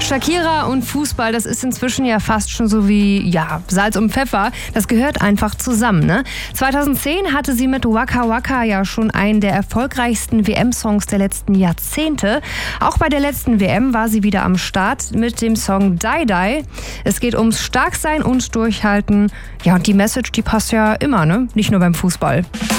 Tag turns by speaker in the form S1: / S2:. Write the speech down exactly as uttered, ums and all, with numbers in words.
S1: Shakira und Fußball, das ist inzwischen ja fast schon so wie, ja, Salz und Pfeffer. Das gehört einfach zusammen, ne? zweitausendzehn hatte sie mit Waka Waka ja schon einen der erfolgreichsten W M-Songs der letzten Jahrzehnte. Auch bei der letzten W M war sie wieder am Start mit dem Song Die Die. Es geht ums Starksein und Durchhalten. Ja, und die Message, die passt ja immer, ne? Nicht nur beim Fußball.